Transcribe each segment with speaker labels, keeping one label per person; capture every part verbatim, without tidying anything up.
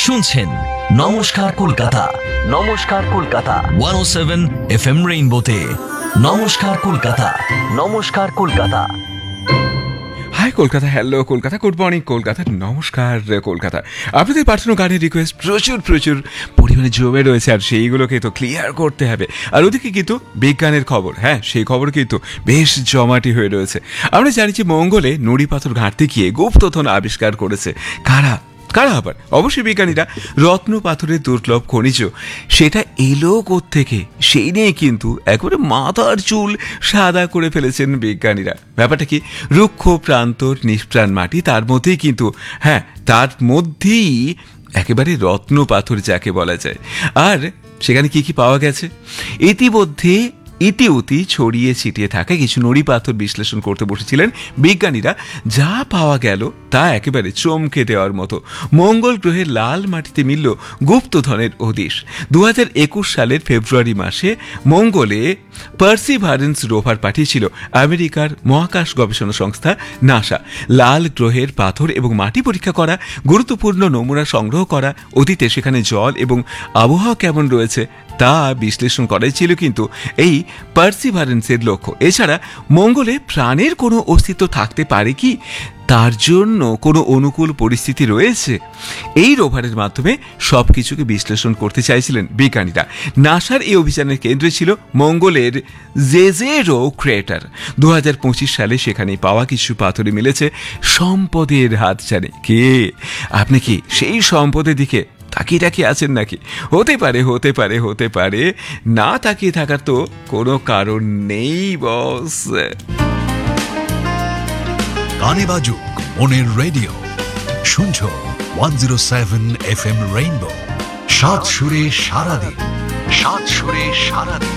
Speaker 1: শুনছেন নমস্কার কলকাতা, নমস্কার কলকাতা একশো সাত এফ এম রেইনবোতে। নমস্কার কলকাতা, নমস্কার Kolkata.
Speaker 2: High Kolkata, hello Kolkata, good morning Kolkata, নমস্কার কলকাতা। আপনাদের পাঠানো গানের রিকোয়েস্ট প্রচুর প্রচুর পরিমাণে জমে রয়েছে, আর সেইগুলোকে তো ক্লিয়ার করতে হবে। আর ওদিকে কিন্তু বিজ্ঞানের খবর, হ্যাঁ সেই খবর কিন্তু বেশ জমাটি হয়ে রয়েছে। আমরা জানি যে মঙ্গলে নুড়ি পাথর ঘাঁটতে গিয়ে গুপ্তধন আবিষ্কার করেছে কারা কারা আবার অবশ্যই বিজ্ঞানীরা। রত্ন পাথরের দুর্লভ খনিজ সেটা এলো কোত্থেকে, সেই নিয়ে কিন্তু একেবারে মাথার চুল সাদা করে ফেলেছেন বিজ্ঞানীরা। ব্যাপারটা কি, রুক্ষ প্রান্তর নিষ্প্রাণ মাটি, তার মধ্যেই কিন্তু হ্যাঁ তার মধ্যেই একেবারে রত্ন পাথর যাকে বলা যায়। আর সেখানে কি কি পাওয়া গেছে, ইতিমধ্যে ইতিউতি ছড়িয়ে ছিটিয়ে থাকা কিছু নুড়ি পাথর বিশ্লেষণ করতে বসেছিলেন বিজ্ঞানীরা। যা পাওয়া গেল তা একেবারে চমকে দেওয়ার মতো। মঙ্গল গ্রহের লাল মাটিতে মিলল গুপ্তধনের হদিশ। দু হাজার একুশ সালের ফেব্রুয়ারি মাসে মঙ্গলে পার্সিভারেন্স রোভার পাঠিয়েছিল আমেরিকার মহাকাশ গবেষণা সংস্থা নাসা। লাল গ্রহের পাথর এবং মাটি পরীক্ষা করা, গুরুত্বপূর্ণ নমুনা সংগ্রহ করা, অতীতে সেখানে জল এবং আবহাওয়া কেমন রয়েছে তা বিশ্লেষণ করাই ছিল কিন্তু এই পার্সিভারেন্সের লক্ষ্য। এছাড়া মঙ্গলে প্রাণের কোনো অস্তিত্ব থাকতে পারে কি, তার জন্য কোনো অনুকূল পরিস্থিতি রয়েছে, এই রোভারের মাধ্যমে সবকিছুকে বিশ্লেষণ করতে চাইছিলেন বিজ্ঞানীরা। নাসার এই অভিযানের কেন্দ্রে ছিল মঙ্গলের জেজেরো ক্রেটার। দু হাজার পঁচিশ সালে সেখানে পাওয়া কিছু পাথরে মিলেছে সম্পদের হাতছানি। কে আপনি কি সেই সম্পদের দিকে তাকিয়ে তাকিয়ে আছেন নাকি? হতে পারে হতে পারে হতে পারে না তাকিয়ে থাকার তো কোনো কারণ নেই বস।
Speaker 3: গানে বাজুক মনের রেডিও, শুনছো একশো সাত এফ এম রেইনবো। সাত সুরে সারাদিন, সাত সুরে সারাদিন।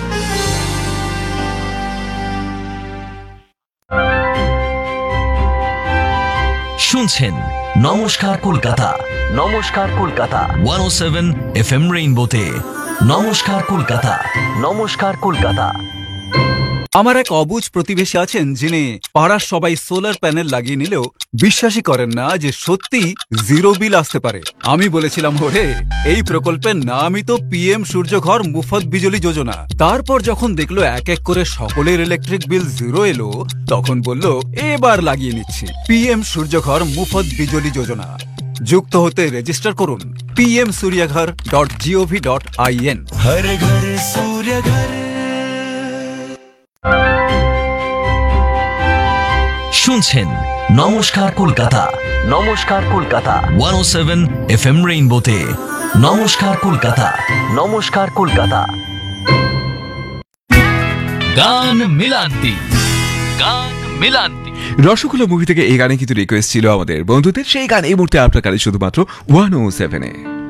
Speaker 1: শুনছেন নমস্কার কলকাতা, নমস্কার কলকাতা একশো সাত এফ এম রেইনবোতে। নমস্কার কলকাতা, নমস্কার কলকাতা।
Speaker 4: আমার এক অবুঝ প্রতিবেশী আছেন যিনি পাড়ার সবাই সোলার প্যানেল লাগিয়ে নিলেও বিশ্বাসই করেন না যে সত্যি জিরো বিল আসতে পারে। আমি বলেছিলাম, ওরে এই প্রকল্পের নামই তো পিএম সূর্যঘর মুফত বিজলি যোজনা। তারপর যখন দেখলো এক এক করে সকলের ইলেকট্রিক বিল জিরো এলো, তখন বলল এবার লাগিয়ে নিচ্ছি পিএম সূর্যঘর মুফত বিজলি যোজনা। যুক্ত হতে রেজিস্টার করুন PM সূর্যঘর dot gov dot in.
Speaker 3: হর ঘর সূর্যঘর।
Speaker 1: শুনছেন নমস্কার কলকাতা, নমস্কার কলকাতা একশো সাত এফ এম রেইনবোতে। নমস্কার কলকাতা, নমস্কার কলকাতা। গান মিলান্তি, গান মিলান্তি।
Speaker 2: রসগোল্লা মুভি থেকে এই গানে কিন্তু রিকোয়েস্ট ছিল আমাদের বন্ধুদের, সেই গান এই মুহূর্তে আপনার কাছে শুধুমাত্র ওয়ান ও সেভেনে।